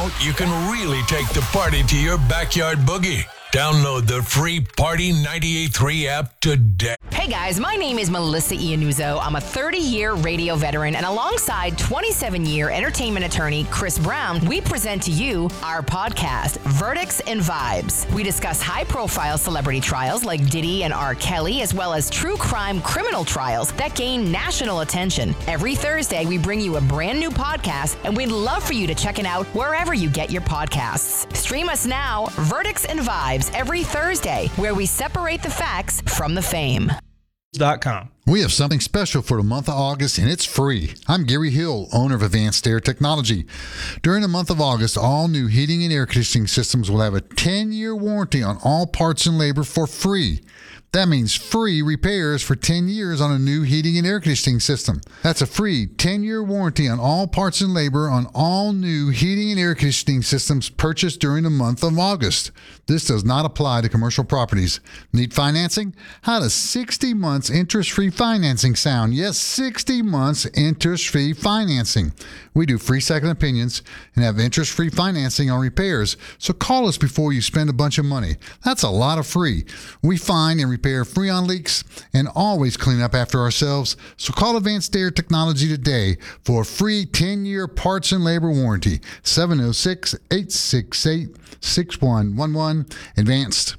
Now you can really take the party to your backyard boogie. Download the free Party 98.3 app today. Hey guys, my name is Melissa Iannuzzo. I'm a 30-year radio veteran, and alongside 27-year entertainment attorney Chris Brown, we present to you our podcast, Verdicts and Vibes. We discuss high-profile celebrity trials like Diddy and R. Kelly, as well as true crime criminal trials that gain national attention. Every Thursday, we bring you a brand new podcast, and we'd love for you to check it out wherever you get your podcasts. Stream us now, Verdicts and Vibes, every Thursday, where we separate the facts from the fame. We have something special for the month of August, and it's free. I'm Gary Hill, owner of Advanced Air Technology. During the month of August, all new heating and air conditioning systems will have a 10-year warranty on all parts and labor for free. That means free repairs for 10 years on a new heating and air conditioning system. That's a free 10-year warranty on all parts and labor on all new heating and air conditioning systems purchased during the month of August. This does not apply to commercial properties. Need financing? How does 60 months interest-free financing sound? Yes, 60 months interest-free financing. We do free second opinions and have interest-free financing on repairs. So call us before you spend a bunch of money. That's a lot of free. We find and repair freon leaks and always clean up after ourselves. So call Advanced Air Technology today for a free 10-year parts and labor warranty. 706-868-6111. Advanced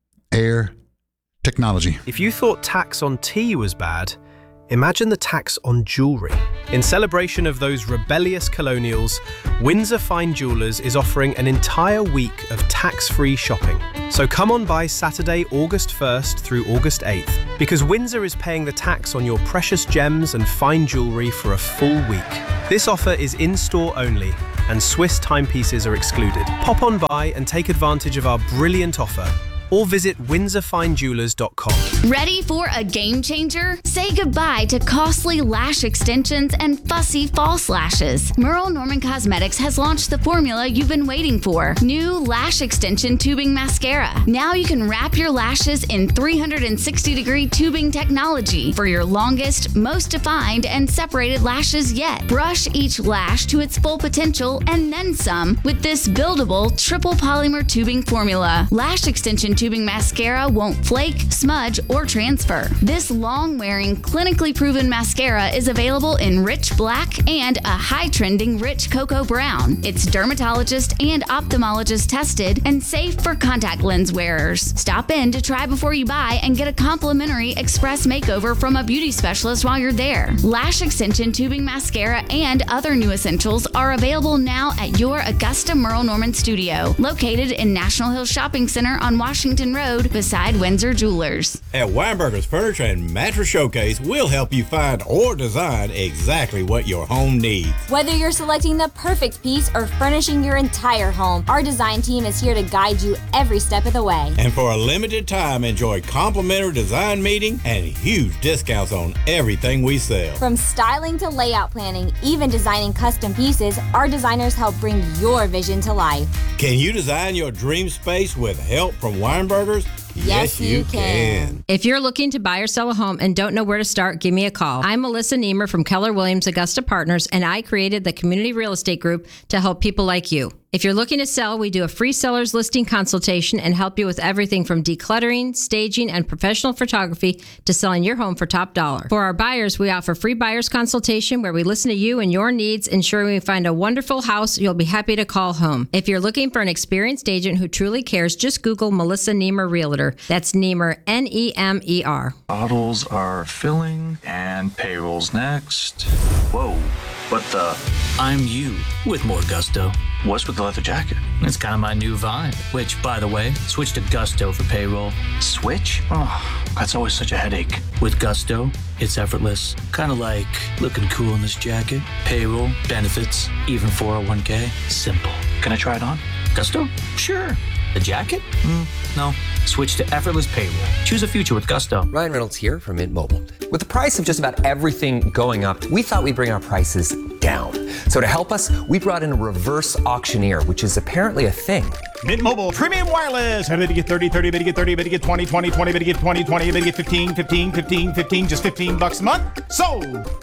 Air Technology. If you thought tax on tea was bad, imagine the tax on jewellery. In celebration of those rebellious colonials, Windsor Fine Jewellers is offering an entire week of tax-free shopping. So come on by Saturday, August 1st through August 8th, because Windsor is paying the tax on your precious gems and fine jewellery for a full week. This offer is in-store only, and Swiss timepieces are excluded. Pop on by and take advantage of our brilliant offer, or visit windsorfinejewelers.com. Ready for a game changer? Say goodbye to costly lash extensions and fussy false lashes. Merle Norman Cosmetics has launched the formula you've been waiting for. New lash extension tubing mascara. Now you can wrap your lashes in 360-degree tubing technology for your longest, most defined, and separated lashes yet. Brush each lash to its full potential and then some with this buildable triple polymer tubing formula. Lash extension tubing mascara won't flake, smudge, or transfer. This long-wearing, clinically proven mascara is available in rich black and a high-trending rich cocoa brown. It's dermatologist and ophthalmologist tested and safe for contact lens wearers. Stop in to try before you buy and get a complimentary express makeover from a beauty specialist while you're there. Lash extension tubing mascara and other new essentials are available now at your Augusta Merle Norman studio, located in National Hill Shopping Center on Washington Road beside Windsor Jewelers. At Weinberger's Furniture and Mattress Showcase, we'll help you find or design exactly what your home needs. Whether you're selecting the perfect piece or furnishing your entire home, our design team is here to guide you every step of the way. And for a limited time, enjoy complimentary design meeting and huge discounts on everything we sell. From styling to layout planning, even designing custom pieces, our designers help bring your vision to life. Can you design your dream space with help from Weinberger's? Yes, you can. If you're looking to buy or sell a home and don't know where to start, give me a call. I'm Melissa Niemer from Keller Williams Augusta Partners, and I created the Community Real Estate Group to help people like you. If you're looking to sell, we do a free seller's listing consultation and help you with everything from decluttering, staging, and professional photography to selling your home for top dollar. For our buyers, we offer free buyer's consultation where we listen to you and your needs, ensuring we find a wonderful house you'll be happy to call home. If you're looking for an experienced agent who truly cares, just Google Melissa Niemer Realtor. That's Niemer, N-E-M-E-R. Bottles are filling and payroll's next. Whoa, what the? I'm you with more gusto. What's with the leather jacket? It's kind of my new vibe, which, by the way, switch to Gusto for payroll. Switch? Oh, that's always such a headache. With Gusto, it's effortless. Kind of like looking cool in this jacket. Payroll, benefits, even 401k. Simple. Can I try it on? Gusto? Sure. The jacket? No. Switch to effortless payroll. Choose a future with Gusto. Ryan Reynolds here from Mint Mobile. With the price of just about everything going up, we thought we'd bring our prices down. So to help us, we brought in a reverse auctioneer, which is apparently a thing. Mint Mobile Premium Wireless. How did you get 30, 30, bet you get 30, bet you get 20, 20, 20, bet you get 20, 20, bet you get 15, 15, 15, 15, just $15 a month? Sold!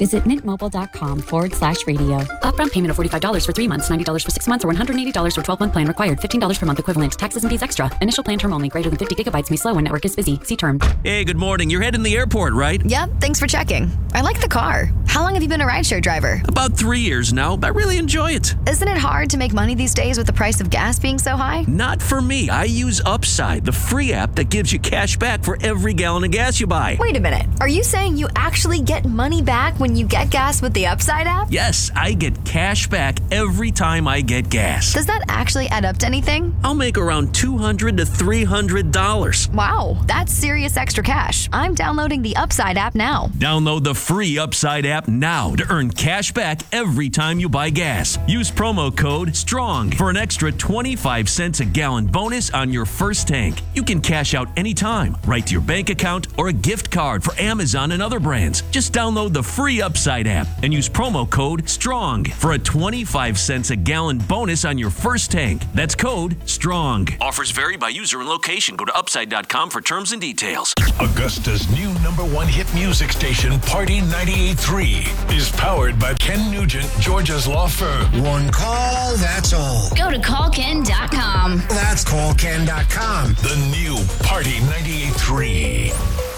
Visit mintmobile.com/radio. Upfront payment of $45 for 3 months, $90 for 6 months, or $180 for 12-month plan required. $15 per month equivalent. Taxes and fees extra. Initial plan term only. Greater than 50 gigabytes may slow when network is busy. See term. Hey, good morning. You're heading to the airport, right? Yep, thanks for checking. I like the car. How long have you been a rideshare driver? About 3 years now. I really enjoy it. Isn't it hard to make money these days with the price of gas being so high? Not for me. I use Upside, the free app that gives you cash back for every gallon of gas you buy. Wait a minute. Are you saying you actually get money back when you get gas with the Upside app? Yes, I get cash back every time I get gas. Does that actually add up to anything? I'll make around $200 to $300. Wow, that's serious extra cash. I'm downloading the Upside app now. Download the free Upside app now to earn cash back every time you buy gas. Use promo code STRONG for an extra 25 cents a gallon bonus on your first tank. You can cash out anytime, right to your bank account or a gift card for Amazon and other brands. Just download the free Upside app and use promo code STRONG for a 25 cents a gallon bonus on your first tank. That's code STRONG. Offers vary by user and location. Go to upside.com for terms and details. Augusta's new #1 hit music station, Party 98.3, is powered by Ken Nugent, Georgia's law firm. One call, that's all. Go to callken.com. That's callken.com. The new Party 98.3.